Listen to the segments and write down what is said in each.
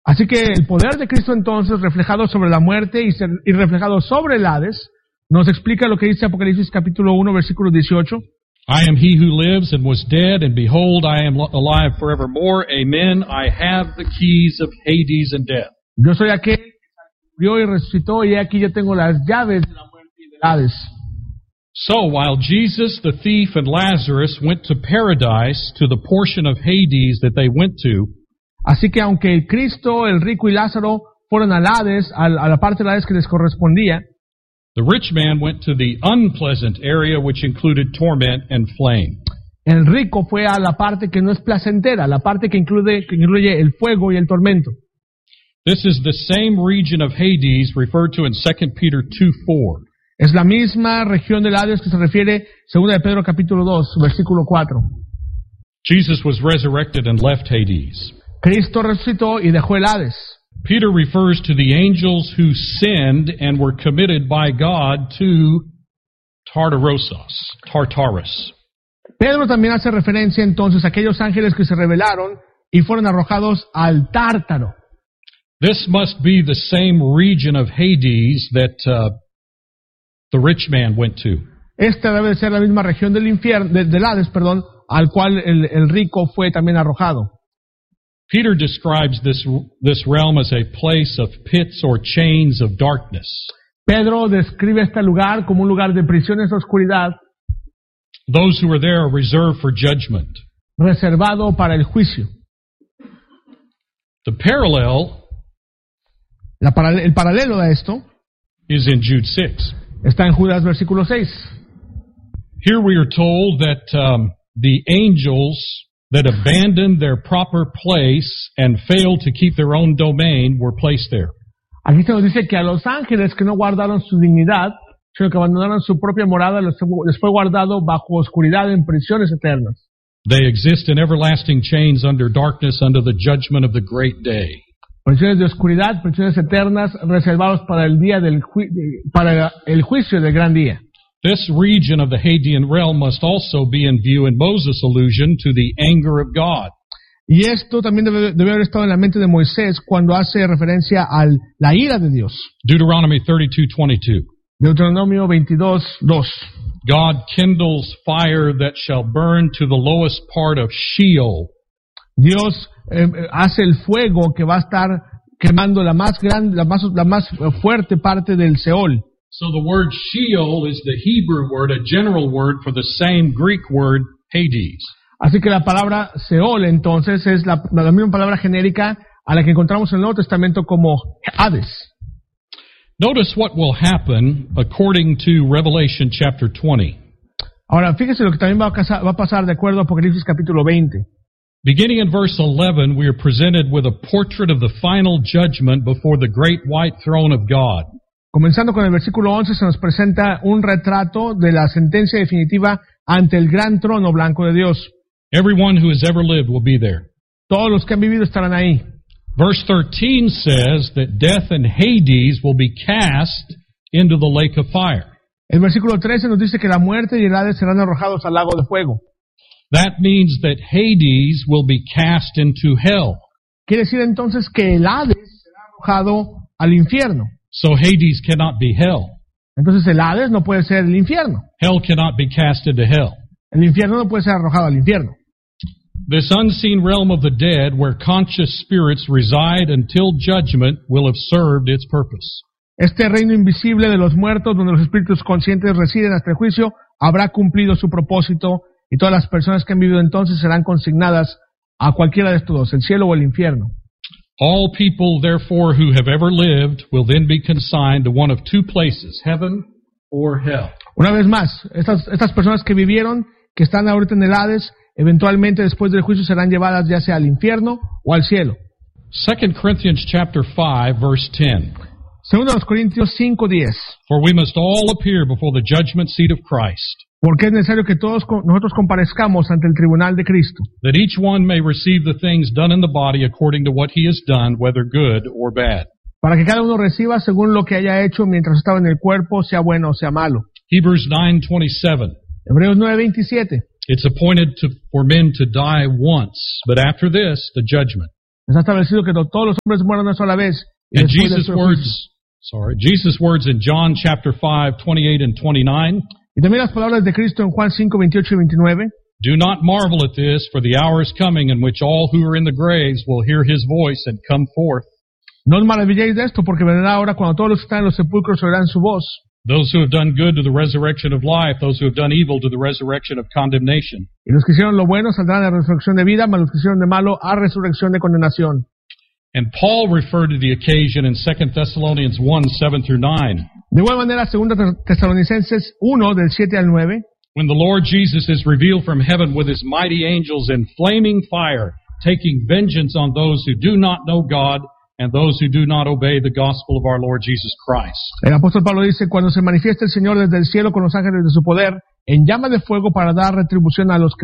Así que el poder de Cristo entonces, reflejado sobre la muerte y reflejado sobre el Hades, nos explica lo que dice Apocalipsis capítulo 1, versículo 18. I am he who lives and was dead, and behold, I am alive forevermore. Amen. I have the keys of Hades and death. Yo soy aquel que murió y resucitó, y aquí yo tengo las llaves de la muerte y del Hades. So, while Jesus, the thief, and Lazarus went to paradise, to the portion of Hades that they went to, Así que aunque el Cristo, el rico y Lázaro fueron al Hades, a la parte del Hades que les correspondía, the rich man went to the unpleasant area which included torment and flame. el rico fue a la parte que no es placentera, la parte que incluye el fuego y el tormento. This is the same region of Hades referred to in 2 Peter 2:4. Es la misma región del Hades que se refiere 2 de Pedro capítulo 2, versículo 4. Jesus was resurrected and left Hades. Cristo resucitó y dejó el Hades. Peter refers to the angels who sinned and were committed by God to Tartarus. Pedro también hace referencia entonces a aquellos ángeles que se rebelaron y fueron arrojados al Tártaro. This must be the same region of Hades that the rich man went to. Esta debe ser la misma región del infierno, del Hades, al cual el rico fue también arrojado. Peter describes this realm as a place of pits or chains of darkness. Pedro describe este lugar como un lugar de prisiones de oscuridad, Those who are there are reserved for judgment. reservado para el juicio. The parallel El paralelo de esto is in Jude 6. está en Judas versículo 6. Here we are told that the angels that abandoned their proper place and failed to keep their own domain were placed there. Aquí se nos dice que a los ángeles que no guardaron su dignidad, sino que abandonaron su propia morada, les fue guardado bajo oscuridad en prisiones eternas. They exist in everlasting chains under darkness under the judgment of the great day. Prisiones de oscuridad, prisiones eternas, reservados para el día para el juicio del gran día. This region of the Hadean realm must also be in view in Moses' allusion to the anger of God. Y esto también debe haber estado en la mente de Moisés cuando hace referencia a la ira de Dios. Deuteronomy 32:22. Deuteronomio 22:2. God kindles fire that shall burn to the lowest part of Sheol. Dios hace el fuego que va a estar quemando la más fuerte parte del Seol. So the word Sheol is the Hebrew word, a general word for the same Greek word Hades. Así que la palabra Seol entonces es la misma palabra genérica a la que encontramos en el Nuevo Testamento como Hades. Notice what will happen according to Revelation chapter 20. Ahora, fíjese lo que también va a pasar de acuerdo a Apocalipsis capítulo 20. Beginning in verse 11, we are presented with a portrait of the final judgment before the great white throne of God. Comenzando con el versículo 11, se nos presenta un retrato de la sentencia definitiva ante el gran trono blanco de Dios. Everyone who has ever lived will be there. Todos los que han vivido estarán ahí. Verse 13 says that death and Hades will be cast into the lake of fire. El versículo 13 nos dice que la muerte y el Hades serán arrojados al lago de fuego. That means that Hades will be cast into hell. Quiere decir entonces que el Hades será arrojado al infierno. So Hades cannot be hell. Entonces el Hades no puede ser el infierno. Hell cannot be cast into hell. El infierno no puede ser arrojado al infierno. This unseen realm of the dead, where conscious spirits reside until judgment, will have served its purpose. Este reino invisible de los muertos, donde los espíritus conscientes residen hasta el juicio, habrá cumplido su propósito, y todas las personas que han vivido entonces serán consignadas a cualquiera de estos dos, el cielo o el infierno. All people, therefore, who have ever lived will then be consigned to one of two places, heaven or hell. Una vez más, estas personas que vivieron, que están ahorita en el Hades, eventualmente después del juicio serán llevadas ya sea al infierno o al cielo. 2 Corinthians chapter 5, verse 10. Segundo los Corintios 5:10. For we must all appear before the judgment seat of Christ, Porque es necesario que todos nosotros comparezcamos ante el tribunal de Cristo, that each one may receive the things done in the body according to what he has done, whether good or bad. para que cada uno reciba según lo que haya hecho mientras estaba en el cuerpo, sea bueno o sea malo. Hebrews 9:27. Hebreos 9:27. It's appointed for men to die once, but after this, the judgment. Está establecido que todos los hombres mueran una sola vez. Y And después del Jesus' juicio. Jesus' words in John chapter 5, 28 and 29, Y también las palabras de Cristo en Juan 5, 28 y 29. do not marvel at this, for the hour is coming in which all who are in the graves will hear his voice and come forth. No os maravilléis de esto, porque vendrá ahora cuando todos los que están en los sepulcros oirán su voz. Those who have done good to the resurrection of life, those who have done evil to the resurrection of condemnation. Y los que hicieron lo bueno saldrán a resurrección de vida, mas los que hicieron de malo a resurrección de condenación. And Paul referred to the occasion in 2 Thessalonians 1, 7 through 9. De igual manera, 2 Tesalonicenses 1, del 7 al 9, When the Lord Jesus is revealed from heaven with his mighty angels in flaming fire, taking vengeance on those who do not know God and those who do not obey the gospel of our Lord Jesus Christ. el apóstol Pablo dice, cuando se manifieste el Señor desde el cielo con los ángeles de su poder, en llama de fuego para dar retribución a los que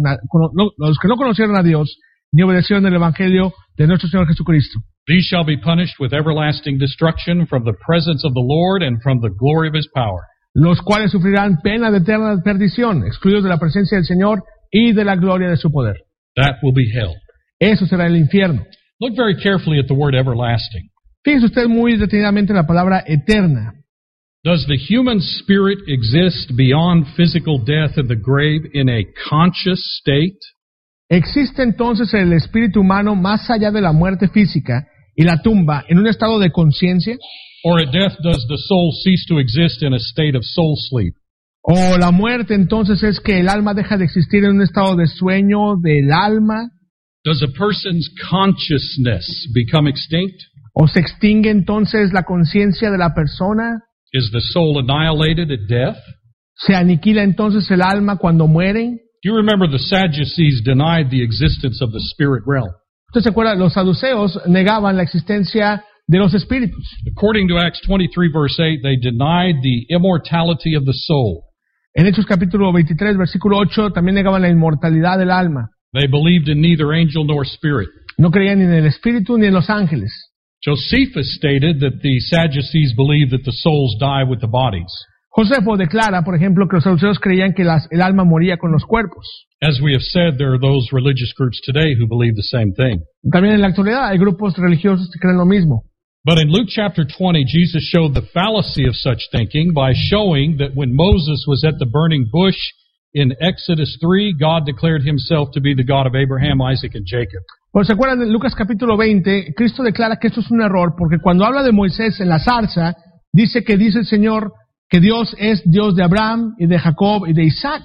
no conocieron a Dios, ni obedecieron el evangelio de nuestro Señor Jesucristo. These shall be punished with everlasting destruction from the presence of the Lord and from the glory of his power. Los cuales sufrirán pena de eterna perdición, excluidos de la presencia del Señor y de la gloria de su poder. That will be hell. Eso será el infierno. Look very carefully at the word everlasting. Fíjese usted muy detenidamente en la palabra eterna. Does the human spirit exist beyond physical death in the grave in a conscious state? ¿Existe entonces el espíritu humano más allá de la muerte física y la tumba en un estado de conciencia? Or at death does the soul cease to exist in a state of soul sleep? ¿O la muerte entonces es que el alma deja de existir en un estado de sueño del alma? Does a person's consciousness become extinct? ¿O se extingue entonces la conciencia de la persona? Is the soul annihilated at death? ¿Se aniquila entonces el alma cuando muere? Do you remember the Sadducees denied the existence of the spirit realm? ¿Usted se acuerda? Los saduceos negaban la existencia de los espíritus. According to Acts 23 verse 8, they denied the immortality of the soul. En Hechos capítulo 23, versículo 8, también negaban la inmortalidad del alma. They believed in neither angel nor spirit. No creían ni en el espíritu ni en los ángeles. Josephus stated that the Sadducees believed that the souls die with the bodies. Josefo declara, por ejemplo, que los saduceos creían que el alma moría con los cuerpos. As we have said, there are those religious groups today who believe the same thing. También en la actualidad hay grupos religiosos que creen lo mismo. But in Luke chapter 20, Jesus showed the fallacy of such thinking by showing that when Moses was at the burning bush in Exodus 3, God declared himself to be the God of Abraham, Isaac, and Jacob. Pues se acuerdan de Lucas capítulo 20, Cristo declara que esto es un error, porque cuando habla de Moisés en la zarza, dice el Señor que Dios es Dios de Abraham y de Jacob y de Isaac.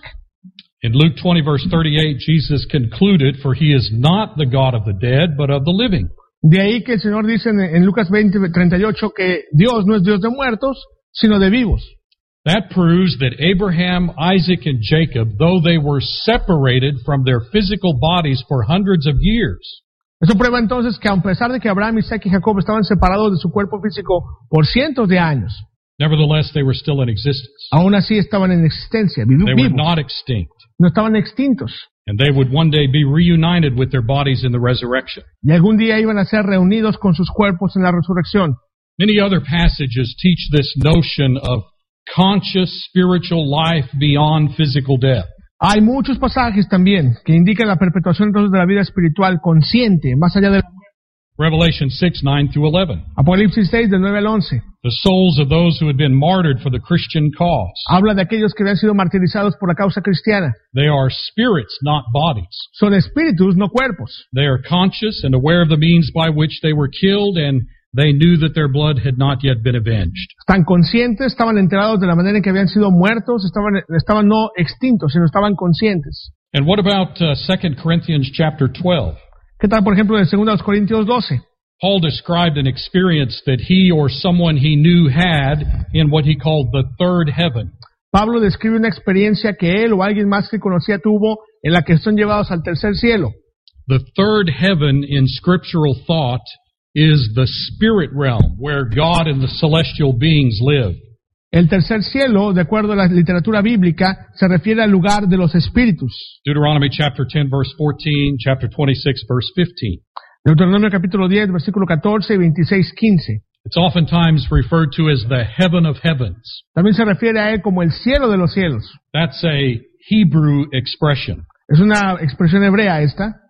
In Luke 20 verse 38, Jesus concluded, for he is not the God of the dead, but of the living. De ahí que el Señor dice en Lucas 20, 38 que Dios no es Dios de muertos, sino de vivos. That proves that Abraham, Isaac, and Jacob, though they were separated from their physical bodies for hundreds of years, Eso prueba entonces que a pesar de que Abraham, Isaac y Jacob estaban separados de su cuerpo físico por cientos de años, nevertheless they were still in existence. aún así estaban en existencia, They were vivos, not extinct. no estaban extintos. And they would one day be reunited with their bodies in the resurrection. Y algún día iban a ser reunidos con sus cuerpos en la resurrección. Many other passages teach this notion of conscious spiritual life beyond physical death. Hay muchos pasajes también que indican la perpetuación entonces de la vida espiritual consciente, más allá de la muerte. Revelation 6, 9 through 11. Apocalipsis 6, del 9 al 11. The souls of those who had been martyred for the Christian cause. Habla de aquellos que habían sido martirizados por la causa cristiana. They are spirits, not bodies. Son espíritus, no cuerpos. They are conscious and aware of the means by which they were killed, and they knew that their blood had not yet been avenged. Están conscientes, estaban enterados de la manera en que habían sido muertos, estaban no extintos, sino estaban conscientes. And what about 2 Corinthians chapter 12? ¿Qué tal, por ejemplo, en 2 Corintios 12? Paul described an experience that he or someone he knew had in what he called the third heaven. Pablo describe una experiencia que él o alguien más que conocía tuvo en la que son llevados al tercer cielo. The third heaven in scriptural thought is the spirit realm where God and the celestial beings live. El tercer cielo, de acuerdo a la literatura bíblica, se refiere al lugar de los espíritus. Deuteronomy chapter 10 verse 14, chapter 26 verse 15. Deuteronomio capítulo 10, versículo 14 y 26, 15. It's oftentimes referred to as the heaven of heavens. También se refiere a él como el cielo de los cielos. That's a Hebrew expression. Es una expresión hebrea esta.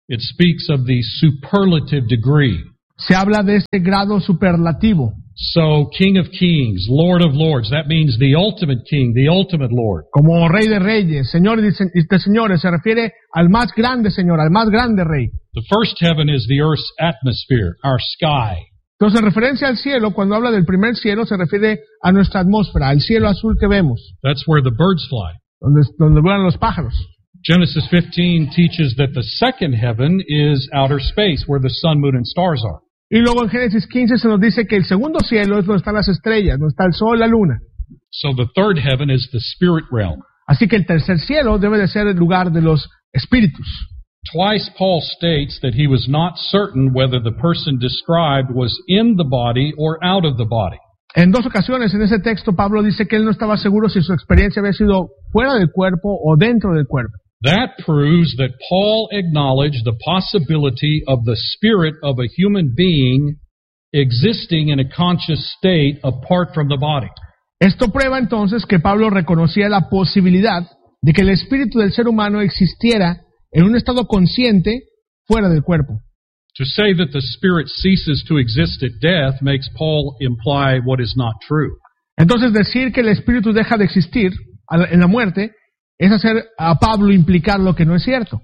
It speaks of the superlative degree. Se habla de este grado superlativo. So, King of Kings, Lord of Lords, that means the ultimate King, the ultimate Lord. Como Rey de Reyes, Señor de Señores, se refiere al más grande Señor, al más grande Rey. The first heaven is the earth's atmosphere, our sky. Entonces, en referencia al cielo, cuando habla del primer cielo, se refiere a nuestra atmósfera, al cielo azul que vemos, That's where the birds fly. donde vuelan los pájaros. Genesis 15 teaches that the second heaven is outer space, where the sun, moon, and stars are. Y luego en Génesis 15 se nos dice que el segundo cielo es donde están las estrellas, donde está el sol, la luna. So the third heaven is the spirit realm. Así que el tercer cielo debe de ser el lugar de los espíritus. Twice Paul states that he was not certain whether the person described was in the body or out of the body. En dos ocasiones en ese texto Pablo dice que él no estaba seguro si su experiencia había sido fuera del cuerpo o dentro del cuerpo. That proves that Paul acknowledged the possibility of the spirit of a human being existing in a conscious state apart from the body. Esto prueba entonces que Pablo reconocía la posibilidad de que el espíritu del ser humano existiera en un estado consciente fuera del cuerpo. To say that the spirit ceases to exist at death makes Paul imply what is not true. Entonces decir que el espíritu deja de existir en la muerte es hacer a Pablo implicar lo que no es cierto.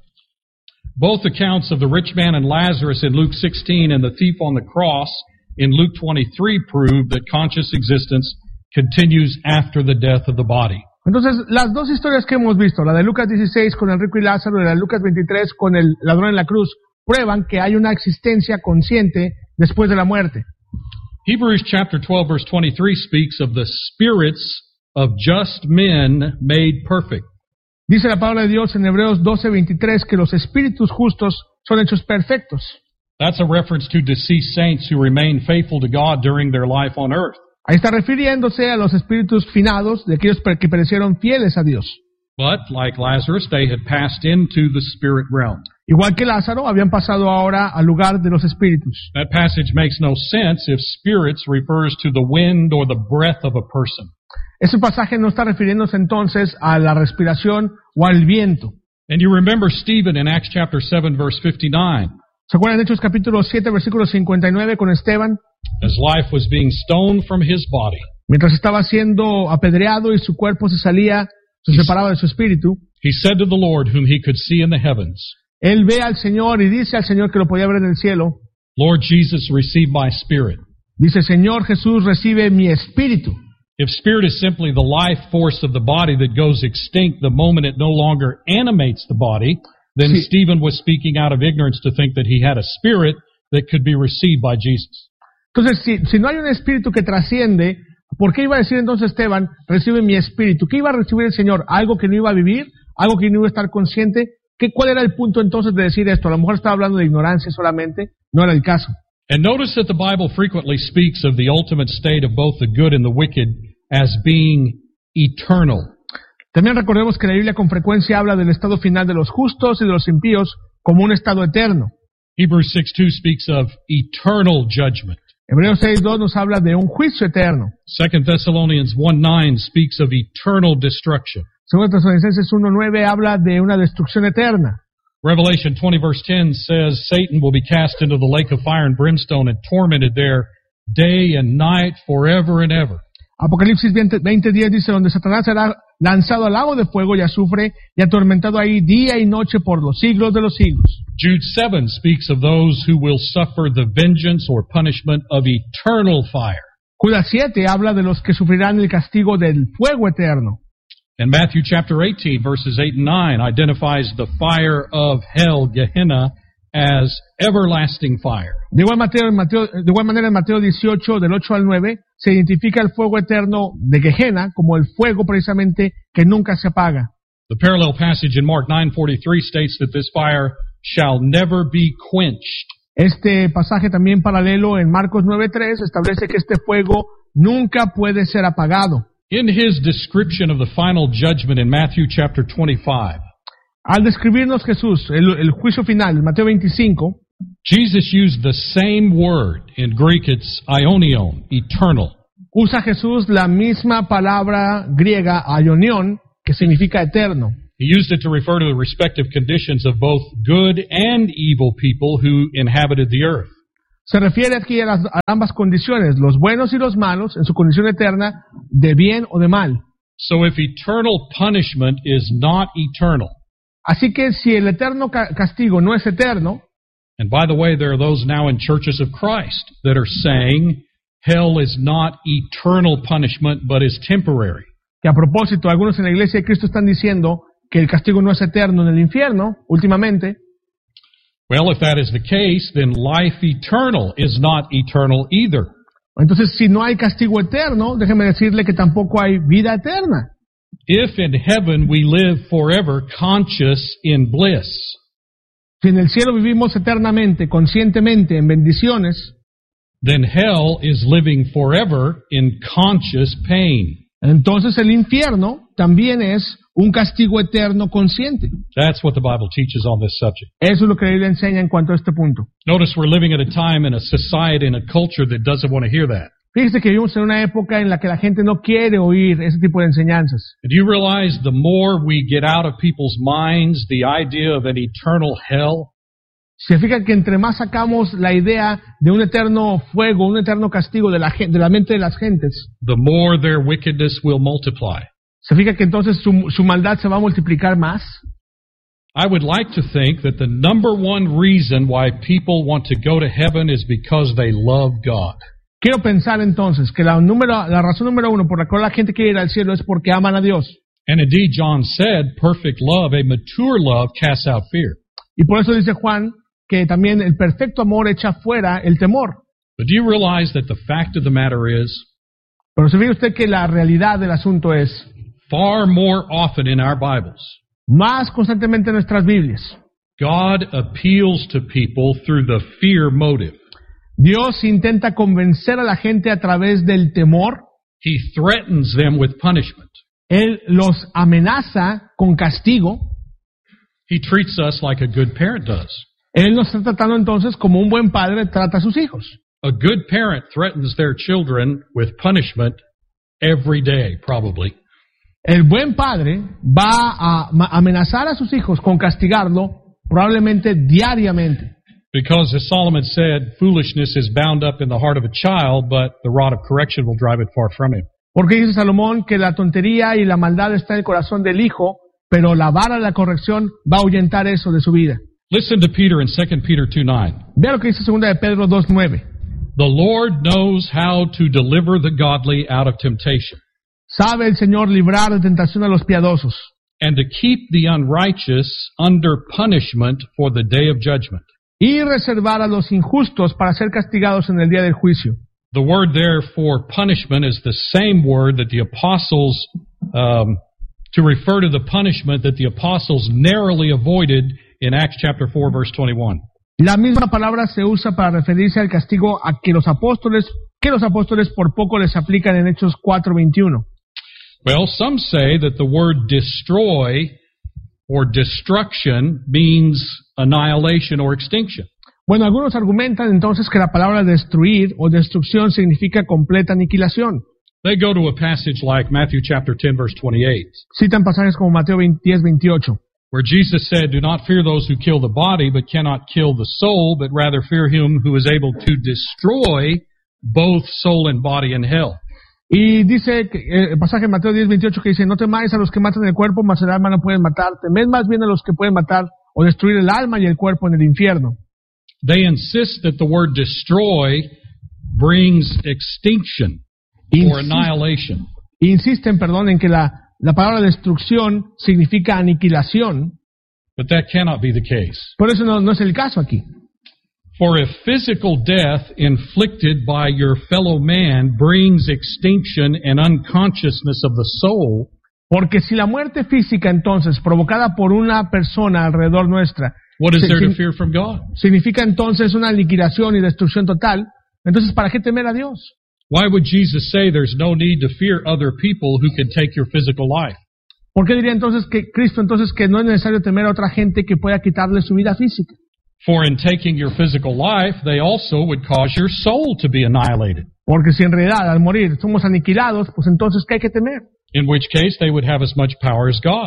Both accounts of the rich man and Lazarus in Luke 16 and the thief on the cross in Luke 23 prove that conscious existence continues after the death of the body. Entonces, las dos historias que hemos visto, la de Lucas 16 con el rico y Lázaro y la de Lucas 23 con el ladrón en la cruz, prueban que hay una existencia consciente después de la muerte. Hebrews chapter 12 verse 23 speaks of the spirits of just men made perfect. Dice la palabra de Dios en Hebreos 12:23 que los espíritus justos son hechos perfectos. That's a reference to deceased saints who remain faithful to God during their life on earth. Ahí está refiriéndose a los espíritus finados de aquellos que perecieron fieles a Dios. But, like Lazarus, they had passed into the spirit realm. Igual que Lázaro, habían pasado ahora al lugar de los espíritus. That passage makes no sense if spirits refers to the wind or the breath of a person. Ese pasaje no está refiriéndose entonces a la respiración o al viento. And you remember Stephen in Acts chapter 7 verse 59. ¿Se acuerdan de Hechos capítulo 7 versículo 59 con Esteban? As life was being stoned from his body. Mientras estaba siendo apedreado y su cuerpo se separaba de su espíritu. He said to the Lord whom he could see in the heavens. Él ve al Señor y dice al Señor que lo podía ver en el cielo. Lord Jesus, receive my spirit. Dice, Señor Jesús, recibe mi espíritu. If spirit is simply the life force of the body that goes extinct the moment it no longer animates the body, then Sí. Stephen was speaking out of ignorance to think that he had a spirit that could be received by Jesus. Entonces, si no hay un espíritu que trasciende, ¿por qué iba a decir entonces Esteban, recibe mi espíritu? ¿Qué iba a recibir el Señor? ¿Algo que no iba a vivir? ¿Algo que no iba a estar consciente? ¿Cuál era el punto entonces de decir esto? A lo mejor estaba hablando de ignorancia solamente, no era el caso. And notice that the Bible frequently speaks of the ultimate state of both the good and the wicked as being eternal. También recordemos que la Biblia con frecuencia habla del estado final de los justos y de los impíos como un estado eterno. Hebrews 6:2 speaks of eternal judgment. Hebreos 6:2 nos habla de un juicio eterno. 2 Thessalonians 1:9 speaks of eternal destruction. Según Tesalonicenses 1:9 habla de una destrucción eterna. Revelation 20 verse 10 says Satan will be cast into the lake of fire and brimstone and tormented there day and night forever and ever. Apocalipsis 20:10 dice, donde Satanás será lanzado al lago de fuego y azufre y atormentado ahí día y noche por los siglos de los siglos. Jude 7 speaks of those who will suffer the vengeance or punishment of eternal fire. Judas 7 habla de los que sufrirán el castigo del fuego eterno. And Matthew chapter 18 verses 8 and 9 identifies the fire of hell, Gehenna, as everlasting fire. De igual manera en Mateo 18, del 8 al 9, se identifica el fuego eterno de Gehenna como el fuego precisamente que nunca se apaga. The parallel passage in Mark 9:43 states that this fire shall never be quenched. Este pasaje también paralelo en Marcos 9:3 establece que este fuego nunca puede ser apagado. In his description of the final judgment in Matthew chapter 25, Al describirnos Jesús el juicio final, en Mateo 25, Jesus used the same word. In Greek it's aionion, eternal. usa Jesús la misma palabra griega, aionión, que significa eterno. He used it to refer to the respective conditions of both good and evil people who inhabited the earth. Se refiere aquí a ambas condiciones, los buenos y los malos, en su condición eterna, de bien o de mal. So if eternal punishment is not eternal, Así que si el eterno castigo no es eterno, and by the way, there are those now in churches of Christ that are saying hell is not eternal punishment, but is temporary. que a propósito, algunos en la iglesia de Cristo están diciendo que el castigo no es eterno en el infierno, últimamente. Well, if that is the case, then life eternal is not eternal either. Entonces, si no hay castigo eterno, déjeme decirle que tampoco hay vida eterna. If in heaven we live forever conscious in bliss, Si en el cielo vivimos eternamente, conscientemente, en bendiciones, then hell is living forever in conscious pain. entonces el infierno también es un castigo eterno consciente. That's what the Bible teaches on this subject. Eso es lo que la Biblia enseña en cuanto a este punto. Notice we're living at a time in a society, in a culture that doesn't want to hear that. Fíjese que vivimos en una época en la que la gente no quiere oír ese tipo de enseñanzas. Do you realize the more we get out of people's minds the idea of an eternal hell, Se fija que entre más sacamos la idea de un eterno fuego, un eterno castigo de la mente de las gentes, the more their wickedness will multiply? se fija que entonces su maldad se va a multiplicar más. I would like to think that the number one reason why people want to go to heaven is because they love God. Quiero pensar entonces que la razón número uno por la cual la gente quiere ir al cielo es porque aman a Dios. And indeed, John said, perfect love, a mature love, casts out fear. Y por eso dice Juan que también el perfecto amor echa fuera el temor. But do you realize that the fact of the matter is, Pero se fija usted que la realidad del asunto es, far more often in our Bibles, más constantemente en nuestras Biblias, God appeals to people through the fear motive. Dios intenta convencer a la gente a través del temor. He threatens them with punishment. Él los amenaza con castigo. He treats us like a good parent does. Él nos está tratando entonces como un buen padre trata a sus hijos. A good parent threatens their children with punishment every day, probably. El buen padre va a amenazar a sus hijos con castigarlo probablemente diariamente. Because, as Solomon said, foolishness is bound up in the heart of a child, but the rod of correction will drive it far from him. Porque dice Salomón que la tontería y la maldad está en el corazón del hijo, pero la vara de la corrección va a ahuyentar eso de su vida. Listen to Peter in 2 Peter 2:9. Vea lo que dice 2 de Pedro 2:9. The Lord knows how to deliver the godly out of temptation, Sabe el Señor librar de tentación a los piadosos and to keep the unrighteous under punishment for the day of judgment. y reservar a los injustos para ser castigados en el día del juicio. The word there for punishment is the same word that the apostles, to refer to the punishment that the apostles narrowly avoided in Acts chapter 4, verse 21. La misma palabra se usa para referirse al castigo a que los apóstoles por poco les aplican en Hechos 4:21. Well, some say that the word destroy or destruction means annihilation or extinction. Bueno, algunos argumentan entonces que la palabra destruir o destrucción significa completa aniquilación. They go to a passage like Matthew chapter 10, verse 28, Citan pasajes como Mateo 10:28, where Jesus said, "Do not fear those who kill the body, but cannot kill the soul, but rather fear him who is able to destroy both soul and body in hell." y dice el pasaje de Mateo 10:28 que dice, no temáis a los que matan el cuerpo, mas el alma no pueden matar, temed más bien a los que pueden matar o destruir el alma y el cuerpo en el infierno. They insist that the word destroy brings extinction or annihilation. Insisten, en que la palabra destrucción significa aniquilación, But that cannot be the case. por eso no es el caso aquí. For if physical death inflicted by your fellow man brings extinction and unconsciousness of the soul, Porque si la muerte física entonces provocada por una persona alrededor nuestra what is there to fear from God? significa entonces una aniquilación y destrucción total, entonces ¿para qué temer a Dios? Why would Jesus say there's no need to fear other people who can take your physical life? ¿Por qué diría entonces que Cristo entonces que no es necesario temer a otra gente que pueda quitarle su vida física? For in taking your physical life, they also would cause your soul to be annihilated, Porque si en realidad al morir somos aniquilados, pues entonces ¿qué hay que temer? in which case they would have as much power as God.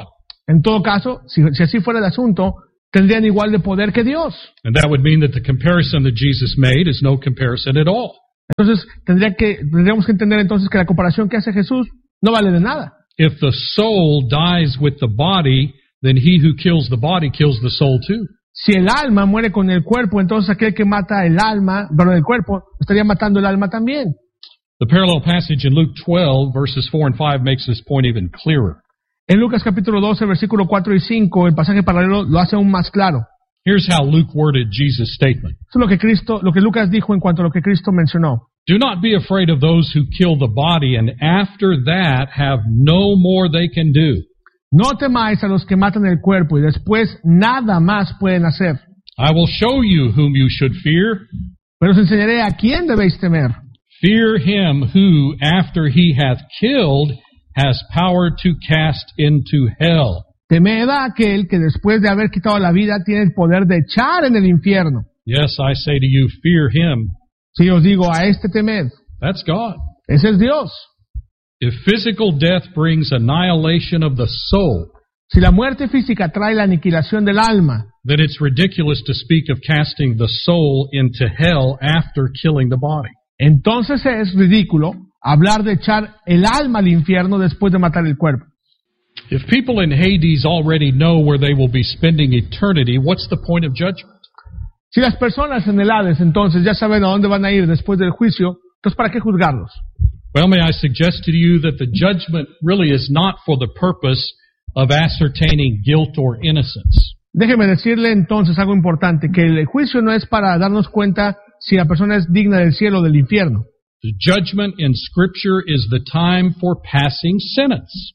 En todo caso, si así fuera el asunto, tendrían igual de poder que Dios. And that would mean that the comparison that Jesus made is no comparison at all. Entonces, tendríamos que entender entonces que la comparación que hace Jesús no vale de nada. If the soul dies with the body, then he who kills the body kills the soul too. Si el alma muere con el cuerpo, entonces aquel que mata el cuerpo, estaría matando el alma también. The parallel passage in Luke 12, verses 4 and 5 makes this point even clearer. En Lucas capítulo 12, versículo 4 y 5, el pasaje paralelo lo hace aún más claro. Here's how Luke worded Jesus' statement. Eso es lo que Lucas dijo en cuanto a lo que Cristo mencionó. Do not be afraid of those who kill the body and after that have no more they can do. No temáis a los que matan el cuerpo y después nada más pueden hacer. I will show you whom you should fear. Pero os enseñaré a quién debéis temer. Fear him who, after he hath killed, has power to cast into hell. Temed a aquel que después de haber quitado la vida tiene el poder de echar en el infierno. Yes, I say to you, fear him. Si os digo a este temed, That's God. ese es Dios. If physical death brings annihilation of the soul, Si la muerte física trae la aniquilación del alma, then it's ridiculous to speak of casting the soul into hell after killing the body. entonces es ridículo hablar de echar el alma al infierno después de matar el cuerpo. If people in Hades already know where they will be spending eternity, what's the point of judgment? Si las personas en el Hades entonces ya saben a dónde van a ir después del juicio, entonces ¿para qué juzgarlos? Well, may I suggest to you that the judgment really is not for the purpose of ascertaining guilt or innocence. Déjeme decirle entonces algo importante, que el juicio no es para darnos cuenta si la persona es digna del cielo o del infierno. The judgment in Scripture is the time for passing sentence.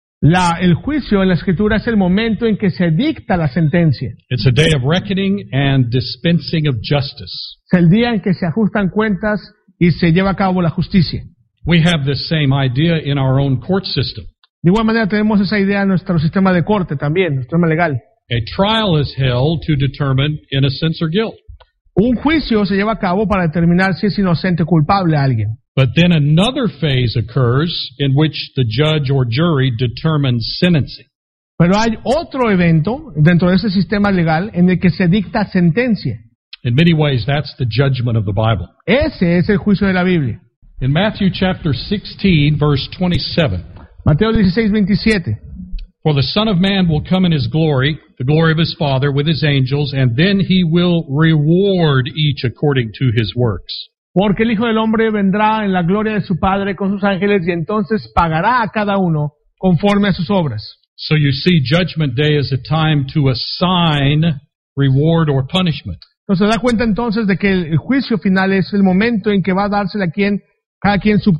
El juicio en la Escritura es el momento en que se dicta la sentencia. It's a day of reckoning and dispensing of justice. Es el día en que se ajustan cuentas y se lleva a cabo la justicia. We have this same idea in our own court system. De igual manera tenemos esa idea en nuestro sistema de corte también, nuestro sistema legal. A trial is held to determine innocence or guilt. Un juicio se lleva a cabo para determinar si es inocente o culpable a alguien. But then another phase occurs in which the judge or jury determines sentencing. Pero hay otro evento dentro de ese sistema legal en el que se dicta sentencia. In many ways, that's the judgment of the Bible. Ese es el juicio de la Biblia. In Matthew chapter 16, verse 27, Mateo 16:27. For the Son of Man will come in his glory, the glory of his Father, with his angels, and then he will reward each according to his works. Porque el Hijo del Hombre vendrá en la gloria de su Padre con sus ángeles y entonces pagará a cada uno conforme a sus obras. So you see, Judgment Day is a time to assign reward or punishment. Entonces se da cuenta entonces de que el juicio final es el momento en que va a dársele a cada quien su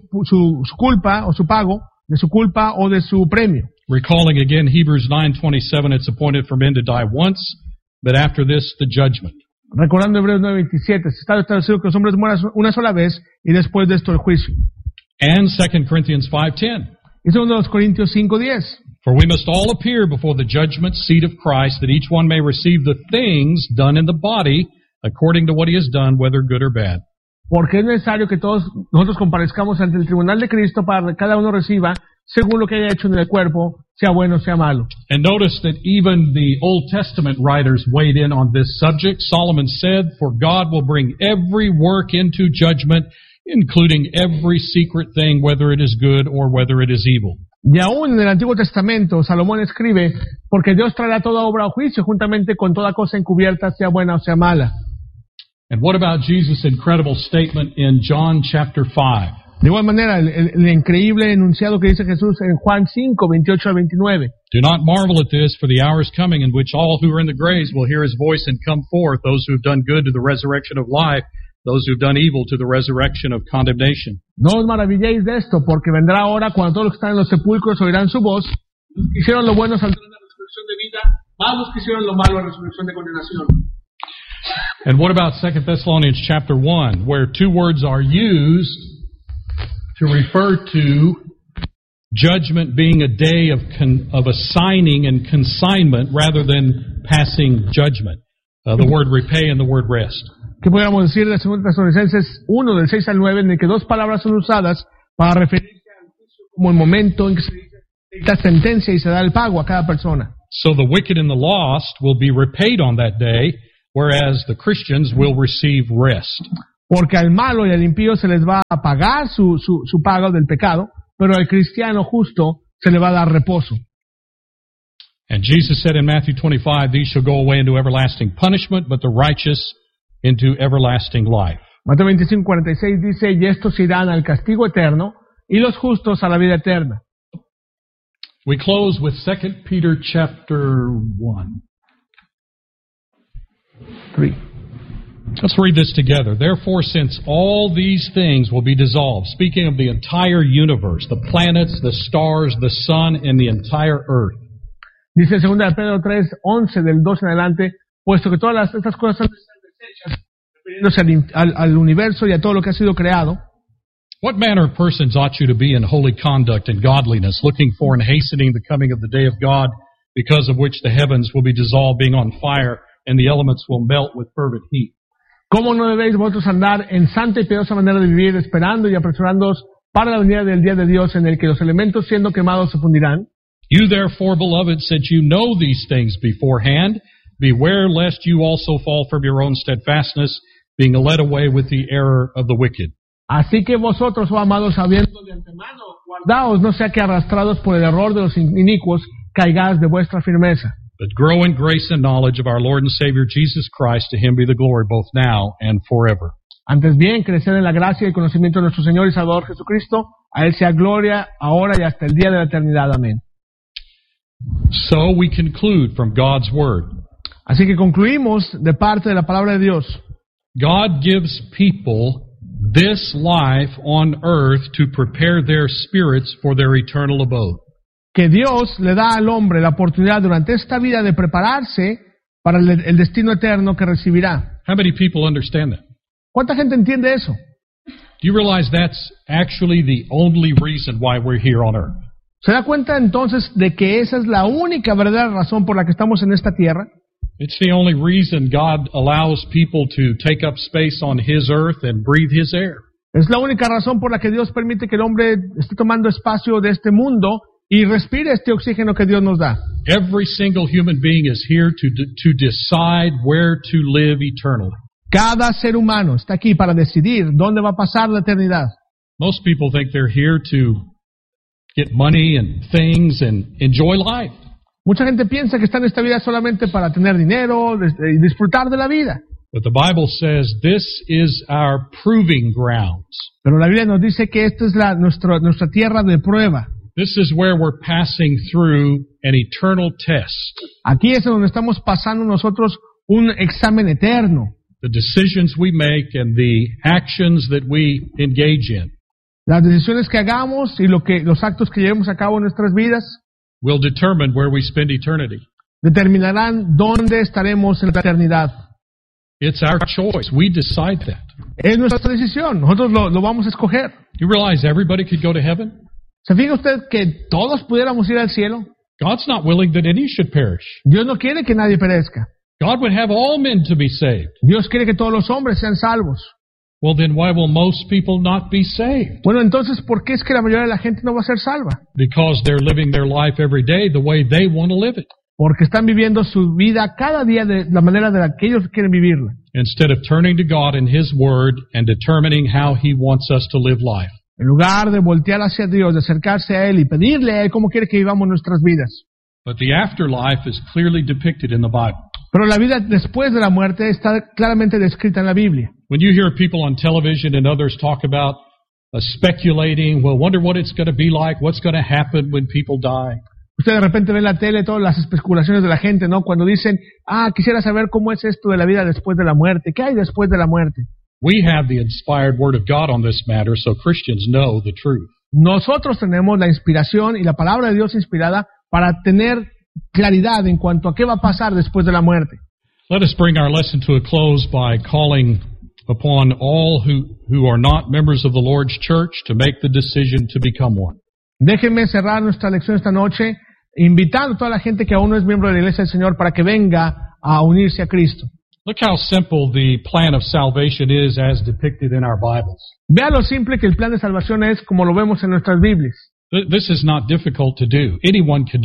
culpa o su pago de su culpa o de su premio. Recalling again Hebrews 9:27, it's appointed for men to die once, but after this, the judgment. Recordando Hebreos 9:27, se está establecido que los hombres mueran una sola vez y después de esto el juicio. And 2 Corinthians 5:10. Y 2 Corintios 5:10. For we must all appear before the judgment seat of Christ, that each one may receive the things done in the body according to what he has done, whether good or bad. Porque es necesario que todos nosotros comparezcamos ante el tribunal de Cristo para que cada uno reciba según lo que haya hecho en el cuerpo, sea bueno o sea malo. And notice that even the Old Testament writers weighed in on this subject. Solomon said, For God will bring every work into judgment, including every secret thing, whether it is good or whether it is evil. Y aún en el Antiguo Testamento, Salomón escribe, porque Dios traerá toda obra a juicio juntamente con toda cosa encubierta, sea buena o sea mala. And what about Jesus' incredible statement in John chapter 5? De igual manera, el increíble enunciado que dice Jesús en Juan 5, 28 al 29. Do not marvel at this, for the hour is coming in which all who are in the graves will hear his voice and come forth, those who have done good to the resurrection of life, those who have done evil to the resurrection of condemnation. No os maravilléis de esto, porque vendrá hora cuando todos los que están en los sepulcros oirán su voz. Los que hicieron lo bueno saldrán a la resurrección de vida, más los que hicieron lo malo a resurrección de condenación. And what about 2 Thessalonians chapter 1, where two words are used to refer to judgment being a day of assigning and consignment rather than passing judgment? The word repay and the word rest. ¿Qué podríamos decir de 2 Tesalonicenses 1, del 6 al 9, en el que dos palabras son usadas para referirse al juicio como el momento en que se dicta sentencia y se da el pago a cada persona? So the wicked and the lost will be repaid on that day, whereas the Christians will receive rest. Porque al malo y al impío se les va a pagar su pago del pecado, pero al cristiano justo se le va a dar reposo. And Jesus said in Matthew 25, these shall go away into everlasting punishment, but the righteous into everlasting life. Mateo 25:46 dice, y estos irán al castigo eterno, y los justos a la vida eterna. We close with 2 Peter chapter 1. 3. Let's read this together. Therefore, since all these things will be dissolved, speaking of the entire universe, the planets, the stars, the sun, and the entire earth. Dice 2 Pedro 3:11 del 2 en adelante, puesto que todas estas cosas han de ser desechas, refiriéndose al universo y a todo lo que ha sido creado. What manner of persons ought you to be in holy conduct and godliness, looking for and hastening the coming of the day of God, because of which the heavens will be dissolved, being on fire, and the elements will melt with fervent heat? ¿Cómo no debéis vosotros andar en santa y piadosa manera de vivir, esperando y apresurándoos para la venida del día de Dios, en el que los elementos siendo quemados se fundirán? You therefore, beloved, since you know these things beforehand, beware lest you also fall from your own steadfastness, being led away with the error of the wicked. Así que vosotros, oh amados, sabiendo de antemano, guardaos, no sea que arrastrados por el error de los inicuos, caigáis de vuestra firmeza. But grow in grace and knowledge of our Lord and Savior Jesus Christ. To him be the glory both now and forever. Antes bien, crecer en la gracia y el conocimiento de nuestro Señor y Salvador Jesucristo, a Él sea gloria, ahora y hasta el día de la eternidad. Amén. So we conclude from God's Word. Así que concluimos de parte de la palabra de Dios. God gives people this life on earth to prepare their spirits for their eternal abode. Que Dios le da al hombre la oportunidad durante esta vida de prepararse para el destino eterno que recibirá. How many people understand that? ¿Cuánta gente entiende eso? Do you realize that's actually the only reason why we're here on earth? ¿Se da cuenta entonces de que esa es la única verdadera razón por la que estamos en esta tierra? It's the only reason God allows people to take up space on His earth and breathe His air. Es la única razón por la que Dios permite que el hombre esté tomando espacio de este mundo y respire este oxígeno que Dios nos da. Every single human being is here to decide where to live eternally. Cada ser humano está aquí para decidir dónde va a pasar la eternidad. Most people think they're here to get money and things and enjoy life. Mucha gente piensa que está en esta vida solamente para tener dinero y disfrutar de la vida. But the Bible says this is our proving grounds. Pero la Biblia nos dice que esta es nuestra tierra de prueba. This is where we're passing through an eternal test. Aquí es donde estamos pasando nosotros un examen eterno. The decisions we make and the actions that we engage in Las decisiones que hagamos y los actos que llevemos a cabo en nuestras vidas will determine where we spend eternity. determinarán dónde estaremos en la eternidad. It's our choice. We decide that. Es nuestra decisión. Nosotros lo vamos a escoger. You realize everybody could go to heaven? ¿Se fija usted que todos pudiéramos ir al cielo? God's not willing that any should perish. Dios no quiere que nadie perezca. God would have all men to be saved. Dios quiere que todos los hombres sean salvos. Well, then why will most people not be saved? Bueno, entonces, ¿por qué es que la mayoría de la gente no va a ser salva? Because they're living their life every day the way they want to live it, Porque están viviendo su vida cada día de la manera de la que ellos quieren vivirla. instead of turning to God and His Word and determining how He wants us to live life. En lugar de voltear hacia Dios, de acercarse a Él y pedirle a Él cómo quiere que vivamos nuestras vidas. But the afterlife is clearly depicted in the Bible. Pero la vida después de la muerte está claramente descrita en la Biblia. When you hear people on television and others talk about speculating, well, wonder what it's going to be like, what's going to happen when people die. Usted de repente ve en la tele todas las especulaciones de la gente, ¿no? Cuando dicen, quisiera saber cómo es esto de la vida después de la muerte. ¿Qué hay después de la muerte? We have the inspired Word of God on this matter, so Christians know the truth. Nosotros tenemos la inspiración y la palabra de Dios inspirada para tener claridad en cuanto a qué va a pasar después de la muerte. Let us bring our lesson to a close by calling upon all who are not members of the Lord's church to make the decision to become one. Déjenme cerrar nuestra lección esta noche invitando a toda la gente que aún no es miembro de la Iglesia del Señor para que venga a unirse a Cristo. Look how simple the plan of salvation is as depicted in our Bibles. Vea lo simple que el plan de salvación es como lo vemos en nuestras Biblias. This is not difficult to do. Anyone can do it.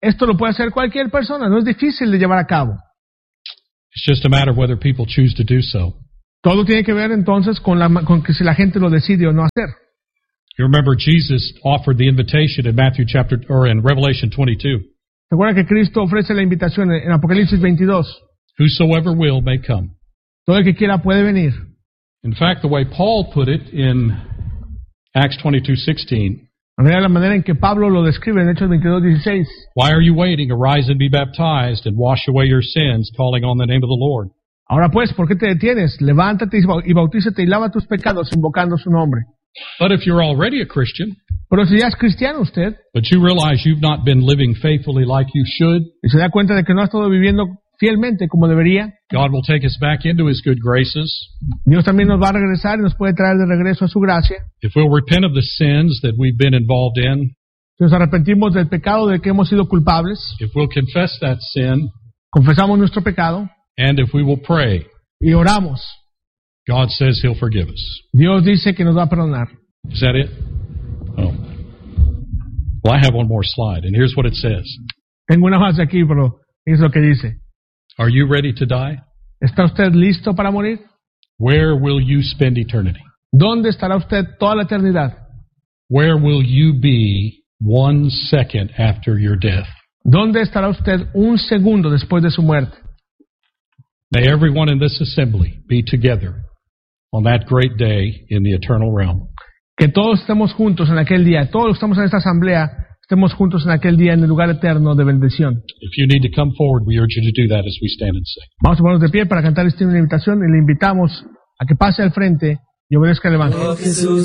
esto lo puede hacer cualquier persona, no es difícil de llevar a cabo. It's just a matter of whether people choose to do so. Todo tiene que ver entonces con que si la gente lo decide o no hacer. You remember Jesus offered the invitation in in Revelation 22. ¿Se acuerdan que Cristo ofrece la invitación en Apocalipsis 22? Whosoever will may come. Todo el que quiera puede venir. In fact, the way Paul put it in Acts 22:16. La manera en que Pablo lo describe en Hechos 22:16. Why are you waiting? Arise and be baptized and wash away your sins, calling on the name of the Lord. Ahora pues, ¿por qué te detienes? Levántate y bautízate y lava tus pecados invocando su nombre. But if you're already a Christian, pero si ya es cristiano usted, but you realize you've not been living faithfully like you should, y se da cuenta de que no ha estado viviendo fielmente como debería, God will take us back into His good graces. Dios también nos va a regresar y nos puede traer de regreso a su gracia. If we'll repent of the sins that we've been involved in, si nos arrepentimos del pecado del que hemos sido culpables, if we'll confess that sin, confesamos nuestro pecado, and if we will pray, y oramos, God says He'll forgive us. Dios dice que nos va a perdonar. Is that it? Oh. Well, I have one more slide, and here's what it says. Tengo una más aquí, pero es lo que dice. Are you ready to die? ¿Está usted listo para morir? Where will you spend eternity? ¿Dónde estará usted toda la eternidad? Where will you be 1 second after your death? ¿Dónde estará usted un segundo después de su muerte? May everyone in this assembly be together on that great day in the eternal realm. Que todos estemos juntos en aquel día, todos los que estamos en esta asamblea, estemos juntos en aquel día en el lugar eterno de bendición. If you need to come forward, we urge you to do that as we stand and sing. Vamos a ponernos de pie para cantar esta invitación y le invitamos a que pase al frente y obedezca el Evangelio.